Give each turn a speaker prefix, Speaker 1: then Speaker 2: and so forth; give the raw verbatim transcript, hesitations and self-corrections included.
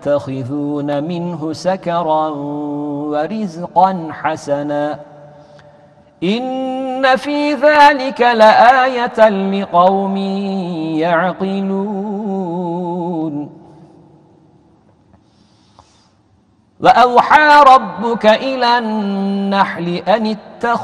Speaker 1: ويتخذون منه سكرا ورزقا حسنا إن في ذلك لآية لقوم يعقلون وأوحى ربك إلى النحل أن اتخذ